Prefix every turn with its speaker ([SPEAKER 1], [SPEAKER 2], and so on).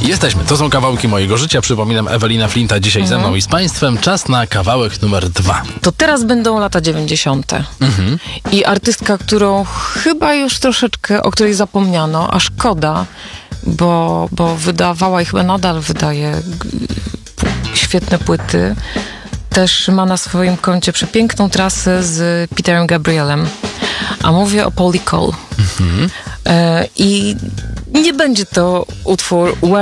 [SPEAKER 1] Jesteśmy, to są kawałki mojego życia. Przypominam, Ewelina Flinta dzisiaj ze mną i z Państwem. Czas na kawałek numer 2.
[SPEAKER 2] To teraz będą lata 90. I artystka, którą chyba już troszeczkę, o której zapomniano, a szkoda, bo wydawała i chyba nadal wydaje świetne płyty. Też ma na swoim koncie przepiękną trasę z Peterem Gabrielem. A mówię o Polly Cole. I nie będzie to utwór